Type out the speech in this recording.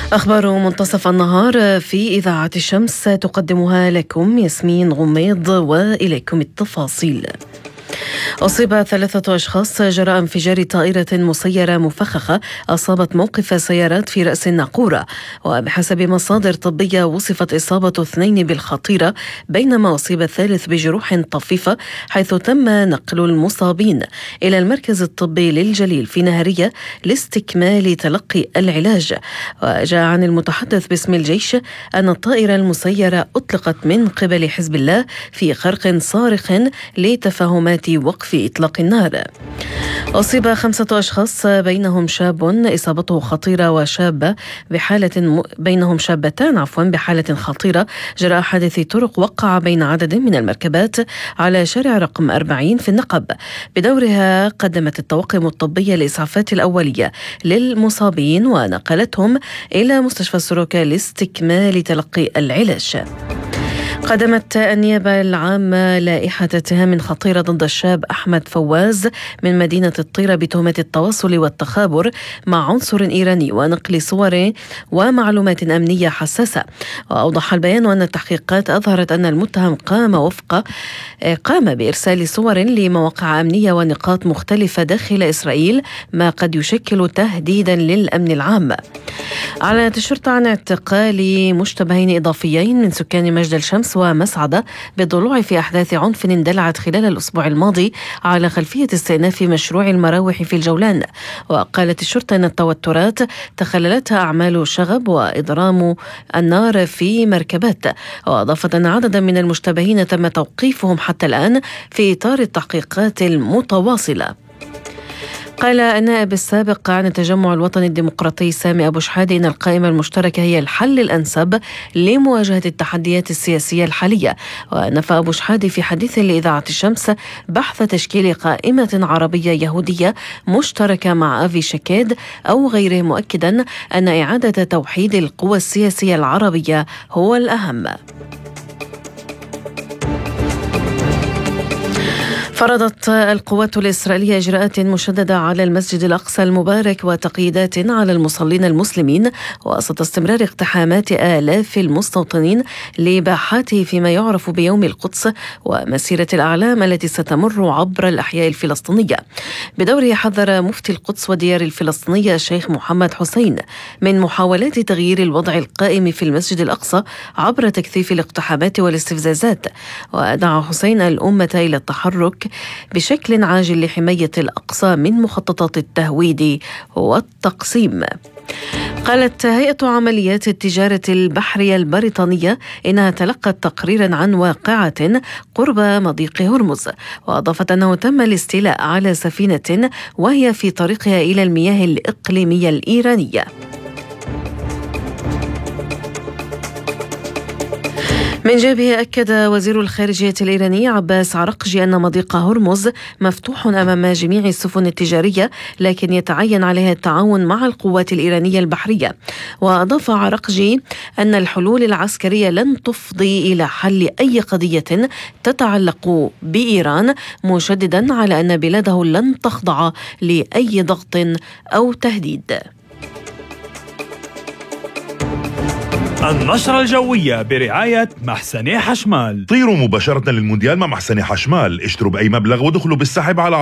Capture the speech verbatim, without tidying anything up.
أخبار منتصف النهار في إذاعة الشمس تقدمها لكم ياسمين غميض، وإليكم التفاصيل. أصيب ثلاثة أشخاص جراء انفجار طائرة مسيرة مفخخة أصابت موقف سيارات في رأس الناقورة، وبحسب مصادر طبية وصفت إصابة اثنين بالخطيرة بينما أصيب الثالث بجروح طفيفة، حيث تم نقل المصابين إلى المركز الطبي للجليل في نهرية لاستكمال تلقي العلاج. وجاء عن المتحدث باسم الجيش أن الطائرة المسيرة أطلقت من قبل حزب الله في خرق صارخ لتفاهمات وقف إطلاق النار. أصيب خمسة أشخاص بينهم شاب إصابته خطيرة وشابة بحالة م... بينهم شابتان عفوا بحالة خطيرة جراء حادث طرق وقع بين عدد من المركبات على شارع رقم أربعين في النقب. بدورها قدمت الطواقم الطبية الإسعافات الأولية للمصابين ونقلتهم إلى مستشفى السروكة لاستكمال تلقي العلاج. قدمت النيابة العامة لائحة اتهام خطيرة ضد الشاب أحمد فواز من مدينة الطيرة بتهمة التواصل والتخابر مع عنصر إيراني ونقل صور ومعلومات أمنية حساسة. وأوضح البيان أن التحقيقات أظهرت أن المتهم قام وفق قام بإرسال صور لمواقع أمنية ونقاط مختلفة داخل إسرائيل، ما قد يشكل تهديدا للأمن العام. أعلنت الشرطة عن اعتقال مشتبهين إضافيين من سكان مجد الشمس ومسعدة بالضلوع في أحداث عنف اندلعت خلال الأسبوع الماضي على خلفية استئناف مشروع المراوح في الجولان. وقالت الشرطة أن التوترات تخللتها أعمال شغب وإضرام النار في مركبات. وأضافت أن عددا من المشتبهين تم توقيفهم حتى الآن في إطار التحقيقات المتواصلة. قال النائب السابق عن التجمع الوطني الديمقراطي سامي أبو شحادة إن القائمة المشتركة هي الحل الأنسب لمواجهة التحديات السياسية الحالية. ونفى أبو شحادة في حديث لإذاعة الشمس بحث تشكيل قائمة عربية يهودية مشتركة مع أفي شكيد أو غيره، مؤكدا أن إعادة توحيد القوى السياسية العربية هو الأهم. فرضت القوات الإسرائيلية إجراءات مشددة على المسجد الأقصى المبارك وتقييدات على المصلين المسلمين وسط استمرار اقتحامات آلاف المستوطنين لباحاته فيما يعرف بيوم القدس ومسيرة الأعلام التي ستمر عبر الأحياء الفلسطينية. بدوره حذر مفتي القدس والديار الفلسطينية الشيخ محمد حسين من محاولات تغيير الوضع القائم في المسجد الأقصى عبر تكثيف الاقتحامات والاستفزازات. ودعا حسين الأمة إلى التحرك بشكل عاجل لحماية الأقصى من مخططات التهويد والتقسيم. قالت هيئة عمليات التجارة البحرية البريطانية إنها تلقت تقريرا عن واقعة قرب مضيق هرمز، وأضافت أنه تم الاستيلاء على سفينة وهي في طريقها إلى المياه الإقليمية الإيرانية. من جانبه أكد وزير الخارجية الإيراني عباس عرقجي أن مضيق هرمز مفتوح أمام جميع السفن التجارية، لكن يتعين عليها التعاون مع القوات الإيرانية البحرية. وأضاف عرقجي أن الحلول العسكرية لن تفضي إلى حل أي قضية تتعلق بإيران، مشددا على أن بلاده لن تخضع لأي ضغط أو تهديد. النشرة الجوية برعاية محسن حشمال. طيروا مباشرة للمونديال مع محسن حشمال، اشتروا بأي مبلغ ودخلوا بالسحب على